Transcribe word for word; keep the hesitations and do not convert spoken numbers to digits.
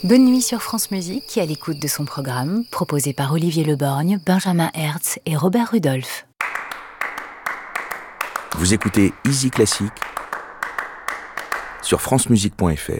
Bonne nuit sur France Musique, qui à l'écoute de son programme, proposé par Olivier Leborgne, Benjamin Hertz et Robert Rudolph. Vous écoutez Easy Classique sur francemusique point f r.